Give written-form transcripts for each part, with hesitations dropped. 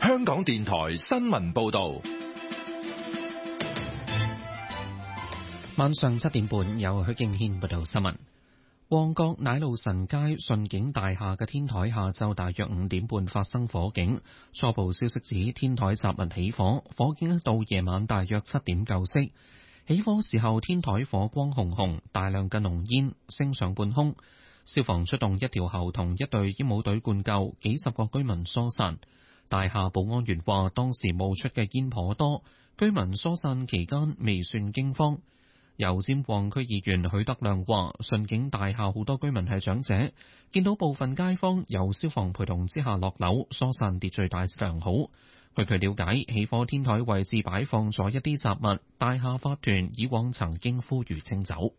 香港電台新聞報道。 晚上7點半，由許敬軒報道新聞。旺角奶路臣街順景大廈嘅天台下晝大約5點半發生火警，初步消息指天台雜物起火，火警到夜晚大約7點救熄。起火時候天台火光紅紅，大量嘅濃煙升上半空，消防出動一條喉同一隊煙霧隊灌救，幾十個居民疏散。大廈保安員話當時冒出嘅煙頗多，居民疏散期間未算驚慌。油尖旺區議員許德亮話：順景大廈好多居民係長者，見到部分街坊由消防陪同之下落樓，疏散秩序大致良好。據佢了解，起火天台位置擺放咗一啲雜物，大廈法團以往曾經呼籲清走。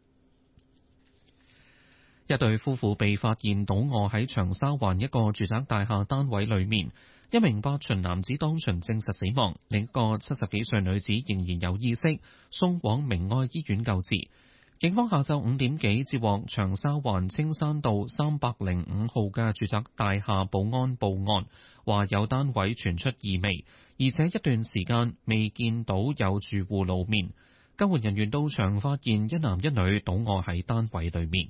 一對夫婦被發現倒卧喺長沙灣一個住宅大廈單位裏面，一名8旬男子當場證實死亡，另一個70幾歲女子仍然有意識，送往明愛醫院救治。警方下晝5點幾接獲長沙灣青山道305號嘅住宅大廈保安報案，話有單位傳出異味，而且一段時間未見到有住戶露面。救援人員到場發現一男一女倒卧喺單位裏面。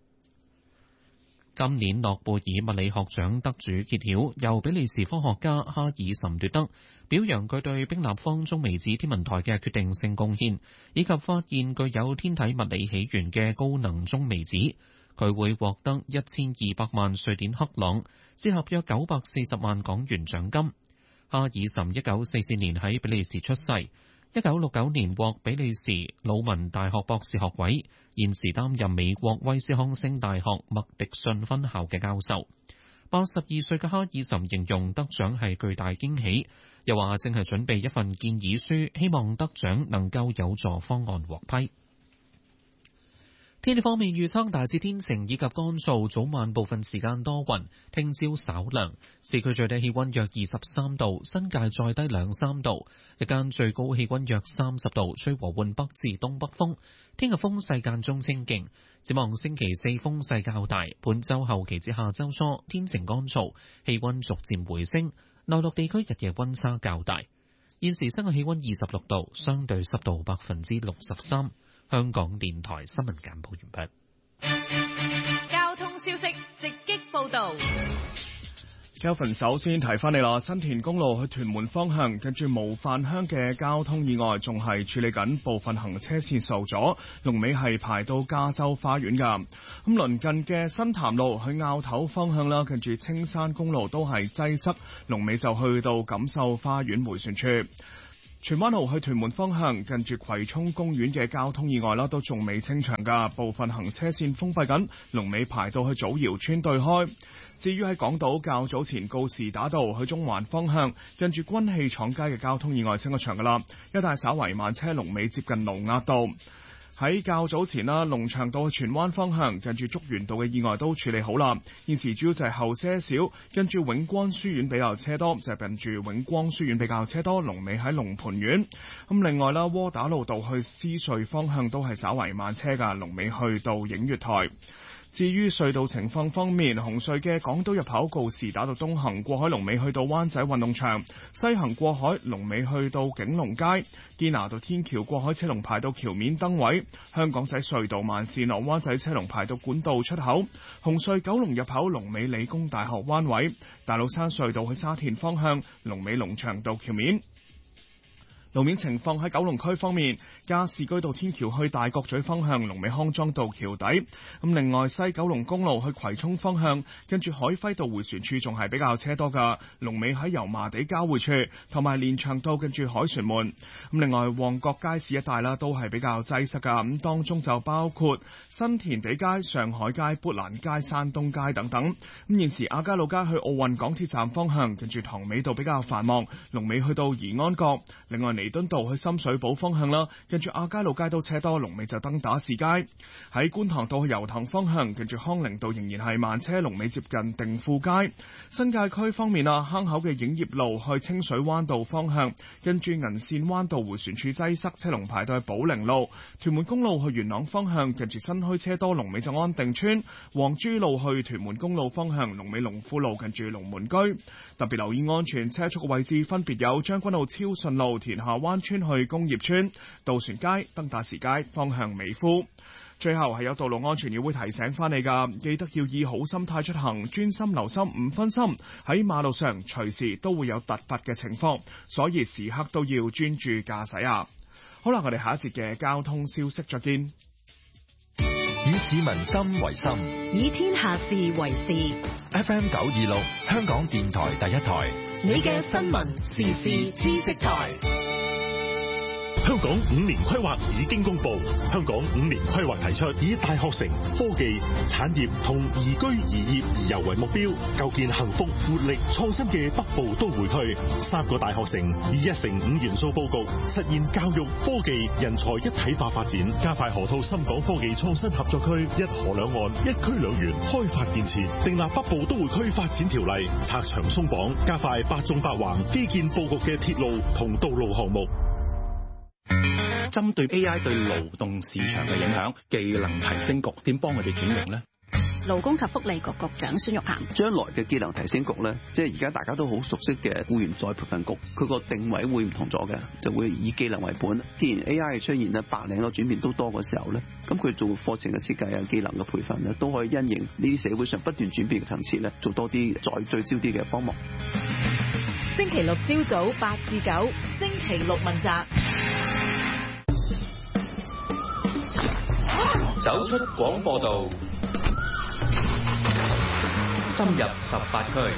今年諾貝爾物理學獎得主揭曉，由比利時科學家哈爾岑奪得，表揚佢對冰立方中微子天文台嘅決定性貢獻，以及發現具有天體物理起源嘅高能中微子。佢會獲得1200萬瑞典克朗，折合約940萬港元獎金。哈爾岑1944年喺比利時出世，1969年獲比利時魯汶大學博士學位，現時擔任美國威斯康星大學麥迪遜分校嘅教授。82歲嘅哈爾岑形容得獎係巨大驚喜，又話正係準備一份建議書，希望得獎能夠有助方案獲批。天氣方面預測大致天晴以及乾燥，早晚部分時間多雲，聽朝稍涼，市區最低氣溫約23度，新界再低2-3度，日間最高氣溫約30度，吹和緩北至東北風。聽日風勢間中清勁，展望星期四風勢較大，本週後期至下週初天晴乾燥，氣溫逐漸回升，內陸地區日夜溫差較大。現時室外氣溫26度，相對濕度63%。香港電台新聞簡報完畢。交通消息直擊報道。 Kelvin 首先提翻你啦，新田公路去屯門方向，近住模範鄉嘅交通意外仲係處理緊，部分行車線受阻，龍尾係排到加州花園噶。咁鄰近嘅新潭路去坳頭方向啦，近住青山公路都係擠塞，龍尾就去到錦繡花園迴旋處。荃灣路去屯門方向，近住葵涌公園嘅交通意外啦，都仲未清場噶，部分行車線封閉緊，龍尾排到去祖堯村對開。至於喺港島較早前告士打道去中環方向，近住軍器廠街嘅交通意外清咗場噶啦，一帶稍為慢車，龍尾接近盧押道。喺較早前啦，龍翔道去荃灣方向，近住竹園道嘅意外都處理好啦。現時主要就係後些少，跟住永光書院比較車多，就係近住永光書院比較車多，龍尾喺龍蟠苑。咁另外啦，窩打老道去獅隧方向都係稍為慢車噶，龍尾去到映月台。至於隧道情況方面，紅隧嘅港島入口告士打道東行過海龍尾去到灣仔運動場，西行過海龍尾去到景隆街，堅拿道天橋過海車龍排到橋面燈位，香港仔隧道慢線落灣仔車龍排到管道出口，紅隧九龍入口龍尾理工大學灣位，大老山隧道去沙田方向龍尾龍翔道橋面。路面情況喺九龍區方面，加士居道天橋去大角咀方向龍尾康莊道橋底。咁另外西九龍公路去葵涌方向，跟住海輝道迴旋處仲係比較車多噶，龍尾喺油麻地交匯處，同埋連翔道跟住凱旋門。咁另外旺角街市一帶啦，都係比較擠塞噶，咁當中就包括新填地街、上海街、砵蘭街、山東街等等。咁現時亞皆老街去奧運港鐵站方向，跟住塘尾道比較繁忙，龍尾去到怡安閣。另外彌敦道去深水埗方向啦，跟住亞皆老街都車多，龍尾就登打士街。喺觀塘道去油塘方向，跟住康寧道仍然係慢車，龍尾接近定富街。新界區方面啊，坑口嘅影業路去清水灣道方向，跟住銀線灣道迴旋處擠塞，車龍排到去寶靈路。屯門公路去元朗方向，近住新墟車多，龍尾就安定村。黃珠路去屯門公路方向，龍尾龍富路近住龍門居。特別留意安全車速嘅位置分別有將軍澳超順路、田下灣村去工業村、渡船街、登打士街方向美孚。最後係有道路安全要會提醒翻你㗎，記得要以好心態出行，專心留心唔分心。喺馬路上隨時都會有突發嘅情況，所以時刻都要專注駕駛啊！好啦，我哋下一節嘅交通消息再見。 以市民心為心， 以天下事為事。 FM 926，香港電台第一台， 你嘅新聞時事知識台。 香港5年規劃已經公布，香港5年規劃提出以大學城、科技、產業同宜居宜業宜遊為目標，構建幸福、活力、創新嘅北部都會區。3個大學城以1城5元素佈局，實現教育、科技、人才一體化發展，加快河套深港科技創新合作區，一河兩岸、一區兩園開發建設，訂立北部都會區發展條例，拆牆鬆綁，加快8縱8橫基建佈局嘅鐵路同道路項目。 針對 AI 對勞動市場嘅影響，技能提升局點幫佢哋轉型呢？ 勞工及福利局局長孫玉菡， 將來嘅技能提升局咧，即係而家大家都好熟悉嘅僱員再培訓局，佢個定位會唔同咗嘅，就會以技能為本。既然 AI 嘅出現咧，白領嘅轉變都多嘅時候咧，咁佢做課程嘅設計啊、技能嘅培訓咧，都可以因應呢啲社會上不斷轉變嘅層次咧，做多啲再聚焦啲嘅幫忙。 星期六朝早8至9，星期六問責。 走出廣播道，深入18區，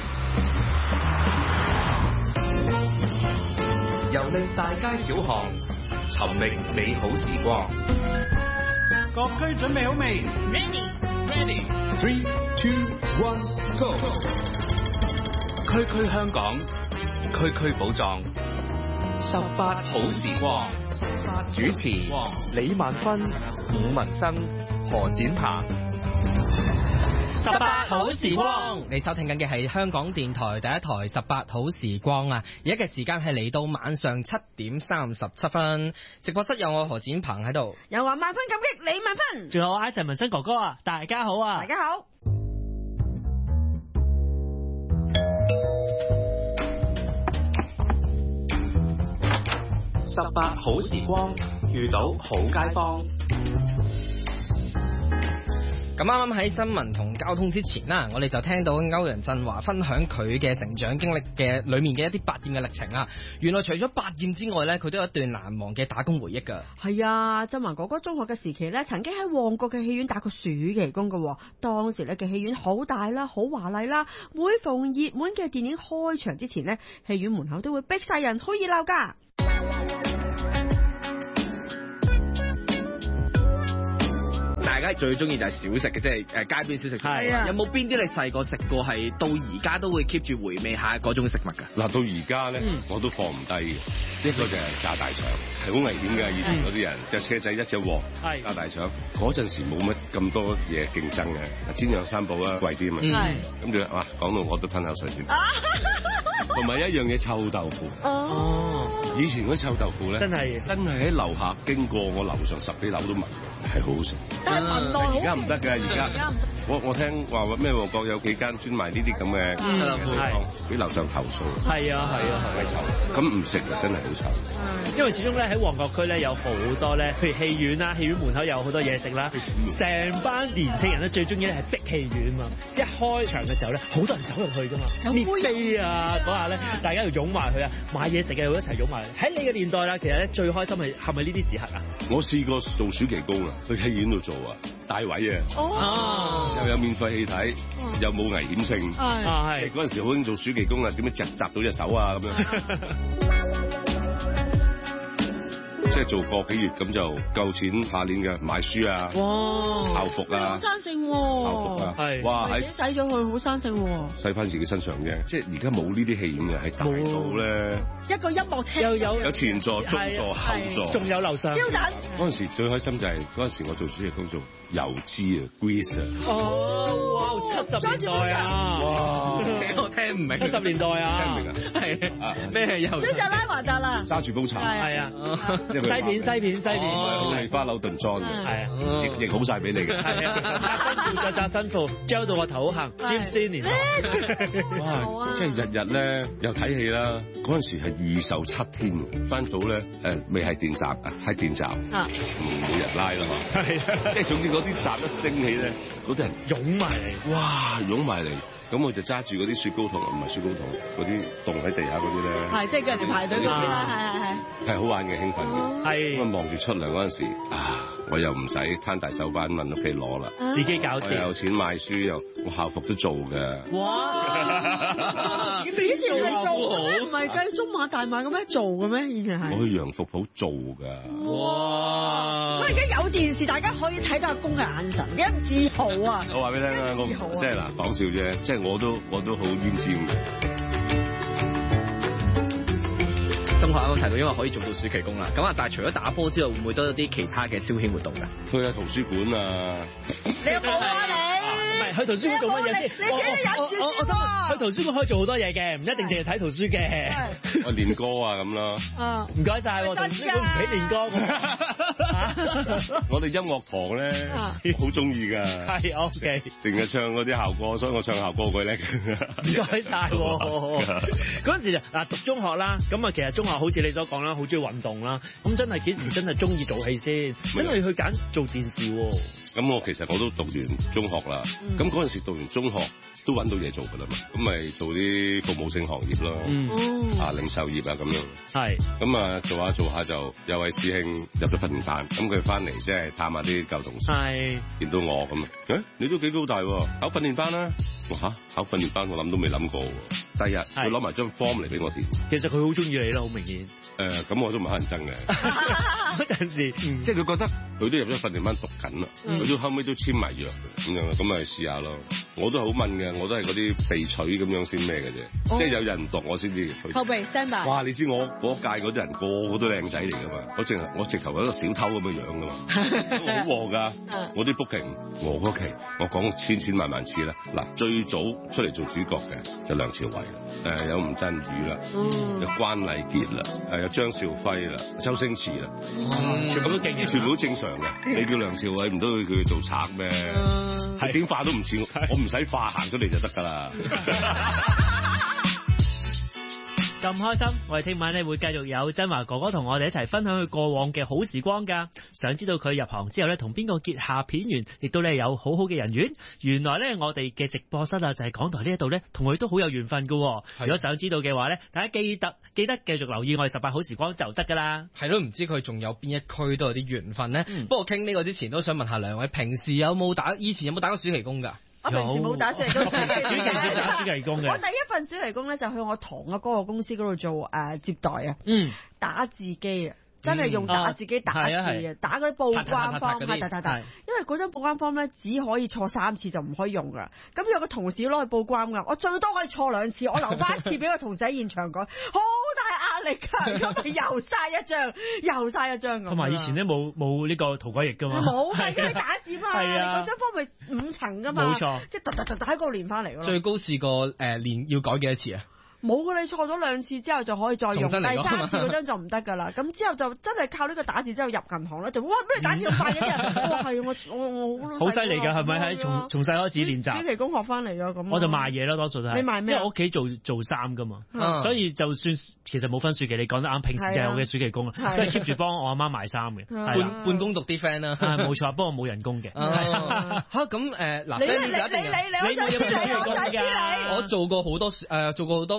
遊歷大街小巷，尋覓美好時光。 各區準備好未 Ready， 3、2、1 Go！ 區區香港，區區寶藏，18好時光。主持李萬芬、伍文生、何展鵬。 18好時光，你收聽緊嘅係香港電台第一台18好時光啊！而家嘅時間係嚟到晚上7點37分，直播室有我何展鵬喺度， 有我萬分感激李萬芬， 仲有我 Ivan 文生哥哥啊！大家好啊！ 大家好。 18好時光，遇到好街坊。 咁啱啱喺新聞同交通之前啦，我哋就聽到歐陽震華分享佢嘅成長經歷嘅裏面嘅一啲百厭嘅歷程啊。原來除咗百厭之外呢，佢都有一段難忘嘅打工回憶㗎。 係啊，震華哥哥中學嘅時期呢，曾經喺旺角嘅戲院打過暑期工㗎。當時呢嘅戲院好大啦，好華麗啦，每逢熱門嘅電影開場之前呢，戲院門口都會逼晒人，好熱鬧㗎。 大家最中意就係小食嘅，即係街邊小食。係啊，有冇邊啲你細個食過係到而家都會 keep 住回味下嗰種食物㗎？ 嗱，到而家咧我都放唔低嘅。一個就係炸大腸，係好危險嘅。以前嗰啲人隻車仔一隻鑊炸大腸，嗰陣時冇乜咁多嘢競爭嘅。煎釀三寶啦，貴啲嘛。咁就哇，講到我都吞口水添。同埋一樣嘢臭豆腐。以前嗰臭豆腐咧，真係喺樓下經過我樓上10幾樓都聞，係好好食。而家唔得㗎，而家我聽話咩旺角有幾間專賣呢啲咁嘅臭豆腐，俾樓上投訴。係啊，係臭。咁唔食啊，真係好臭。 因為始終咧喺旺角區咧有好多咧，譬如戲院啦，戲院門口有好多嘢食啦，成班年青人咧最中意咧係逼戲院嘛。一開場嘅時候咧，好多人走入去㗎嘛，搣飛啊嗰下咧，大家要擁埋佢啊，買嘢食嘅要一齊擁埋。喺你嘅年代啦，其實咧最開心係咪呢啲時刻啊？我試過做暑期工啊，去戲院度做啊，大位啊，又有免費戲睇，又冇危險性。係嗰陣時好興做暑期工啊，點樣砸到隻手啊咁樣。即即係做個幾月咁就夠錢下年嘅買書啊，校服啊， 好生性喎， 校服啊，係哇喺使咗佢好生性喎， 使翻自己身上啫，即係而家冇呢啲戲院嘅，係大到咧一個音樂廳有前座、中座、後座， 仲有樓上。 超等嗰陣時最開心就係嗰陣時我做主席工做油脂啊 ，Grease 啊， 哇，70年代啊，哇， 我聽唔明 ，70年代啊， 聽唔明啊， 係咩係油？ 即係拉華達啦， 揸住煲茶， 係啊，西片，利花柳頓裝嘅，係啊， 亦好晒俾你嘅， 係啊，紮新褲 gel 到個頭行 ，James Dean 年代， 哇，即係日日咧又睇戲啦，嗰陣時係預售7天，翻早咧未係電閘啊，係電閘，每日拉啦嘛，係，即係總之嗰啲閘一升起咧，嗰啲人湧埋嚟， 哇，湧埋嚟。咁我就揸住嗰啲雪糕筒，唔係雪糕筒，嗰啲凍喺地下嗰啲咧， 係即係叫人哋排隊嗰啲啦，係好玩嘅，興奮嘅，係咁望住出糧嗰陣時，我又唔使攤大手板問屋企攞啦， 自己搞掂， 我有錢買書又我校服都做嘅， 哇！幾時嚟做？唔係計中馬大馬咁樣做嘅咩？以前係我去洋服鋪做㗎， 哇！而家有電視，大家可以睇到阿公嘅眼神，幾咁自豪啊！ 我話俾你聽啊，即係嗱講笑啫，即係我都好奄尖嘅。 中學啱啱提到，因為可以做到暑期工啦。咁啊，但係除咗打波之外，會唔會都有啲其他嘅消遣活動㗎？ 去下圖書館啊！ 你有冇啊你？ 唔係去圖書館做乜嘢先？ 你自己都忍住我想問，去圖書館可以做好多嘢嘅，唔一定淨係睇圖書嘅。 我練歌啊咁啦。 唔該晒，圖書館唔俾練歌。 我哋音樂堂咧好中意㗎。 係 OK。 成日唱嗰啲校歌，所以我唱校歌佢叻。 唔該晒。嗰陣時嗱讀中學啦，咁啊其實中學好似你所講啦，好中意運動啦。咁真係幾時真係中意做戲先？真係去揀做電視喎。 咁我其實我都讀完中學啦。咁嗰陣時讀完中學都揾到嘢做㗎啦嘛。咁咪做啲服務性行業咯。零售業啊咁樣。係。咁啊做下就有位師兄入咗訓練班，咁佢翻嚟即係探下啲舊同事。係。見到我咁你都幾高大喎，考訓練班啦。考訓練班我諗都未諗過喎。第日佢攞埋張 form 嚟俾我填。 其實佢好中意你啦，好明顯。 咁我都唔係乞人憎嘅。 嗰陣時， 即係佢覺得佢都入咗訓練班讀緊啦，佢都後尾都簽埋約咁樣，咁咪試下咯。我都係好問嘅，我都係嗰啲被取咁樣先咩嘅啫，即係有人讀我先至去。 後備 stand by。哇！ 你知我嗰屆嗰啲人個個都靚仔嚟㗎嘛，我直頭係一個小偷咁樣樣㗎嘛，好旺㗎。我啲 booking，我嗰期我講千萬次啦。嗱，最早出嚟做主角嘅就梁朝偉啦，有吳鎮宇啦，有關禮傑啦，有張兆輝啦，周星馳啦，全部都勁，全部都正常嘅。你叫梁朝偉唔都去佢做賊咩？係點化都唔似，我唔使化行出嚟就得㗎啦。 咁開心，我哋聽晚咧會繼續有真華哥哥同我哋一齊分享佢過往嘅好時光㗎。想知道佢入行之後咧同邊個結下片緣，亦都咧有好好嘅人緣。原來咧我哋嘅直播室啊就係港台呢一度咧同佢都好有緣分㗎。如果想知道嘅話咧，大家記得繼續留意我哋18好時光就得㗎啦。 係咯，唔知佢仲有邊一區都有啲緣分咧。不過傾呢個之前都想問下兩位，平時以前有冇打過暑期工㗎？ 我平時冇打暑期工， 打暑期工嘅。 我第一份暑期工咧就去我堂阿哥個公司嗰度做接待啊，打字機啊。真係用打字機打字啊！打嗰啲報關方，因為嗰張報關方咧只可以錯3次就唔可以用噶。咁有個同事攞去報關噶，我最多可以錯2次，我留翻1次俾個同事喺現場講，好大壓力㗎，咁又嘥一張咁。 同埋以前咧冇呢個塗改液㗎嘛， 冇係因為打字嘛，你嗰張方咪5層㗎嘛， 冇錯， 即係突喺嗰度連翻嚟咯。 最高試過要改幾多次啊？ 冇㗎，你錯咗2次之後就可以再用，第3次嗰張就唔得㗎啦。咁之後就真係靠呢個打字之後入銀行咧，就哇俾你打字咁快嘅啲人，哇係我好犀利㗎，係咪？喺從細開始練習。 暑期工學翻嚟㗎咁。我就賣嘢咯，多數都係。你賣咩？因為屋企做衫㗎嘛，所以就算其實冇分暑期，你講得啱。平時就係我嘅暑期工啦，都係 keep 住幫我阿媽賣衫嘅， 半工讀啲 friend 啦。 冇錯，不過冇人工嘅。 嚇咁嗱，你有冇暑期工㗎？我做過好多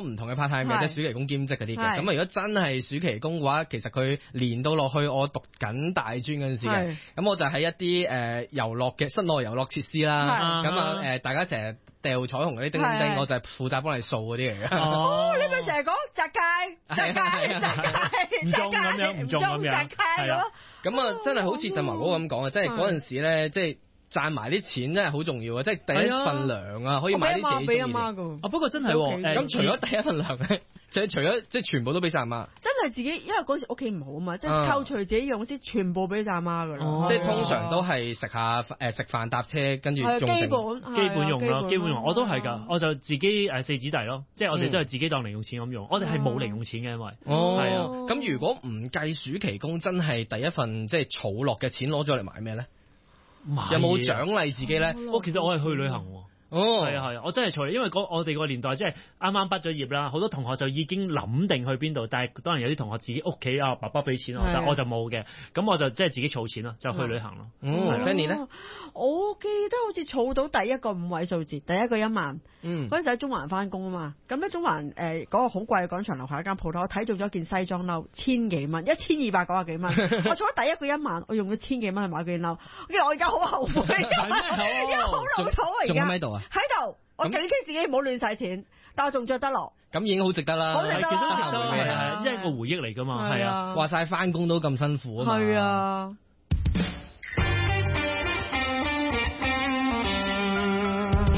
唔同嘅 part time 嘅，即係暑期工兼職嗰啲嘅。咁啊，如果真係暑期工嘅話，其實佢連到落去我讀緊大專嗰陣時嘅，咁我就喺一啲遊樂嘅室內遊樂設施啦。咁啊大家成日掉彩虹嗰啲叮叮叮，我就係負責幫你掃嗰啲嚟嘅。 哦，你咪成日講擲界， 唔中咁樣，唔中咁樣，係啦。 咁啊，真係好似振華哥咁講啊，即係嗰陣時咧，即係賺埋啲錢真係好重要啊！即係第一份糧啊，可以買啲自己中意嘅。 不過真係咁除咗第一份糧咧，就係除咗即係全部都俾晒阿媽。 真係自己，因為嗰時屋企唔好啊嘛，即係扣除自己用先，全部俾晒阿媽噶啦。 即係通常都係食飯搭車，跟住用基本用咯，基本用。我都係㗎，我就自己四子弟咯，即係我哋都係自己當零用錢咁用。我哋係冇零用錢嘅，因為係啊。 咁如果唔計暑期工，真係第一份即係儲落嘅錢攞咗嚟買咩咧？有冇獎勵自己咧？ 其實我係去旅行喎。係啊，我真係錯，因為我哋個年代即係啱啱畢咗業啦，好多同學就已經諗定去邊度，但係當然有啲同學自己屋企爸爸俾錢我，但我就冇嘅，咁我就即係自己儲錢咯，就去旅行咯。 Fanny 咧， 我記得好似儲到第一個5位數字，第一個1萬。嗰陣時喺中環翻工啊嘛，咁咧中環嗰個好貴嘅廣場樓下一間鋪頭，我睇中咗件西裝褸，1000幾蚊，1290幾蚊。我儲咗第一個1萬，我用咗1000幾蚊去買件褸，其實我而家好後悔，因為好老土啊而家。 仲喺度啊？ 喺度，我警惕自己唔好亂使錢，但我仲着得落。 咁已經好值得啦， 好值得啦， 係即係個回憶嚟㗎嘛，係啊， 話晒翻工都咁辛苦啊嘛， 係啊。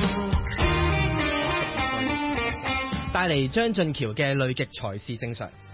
帶嚟張俊橋嘅累極才是正常。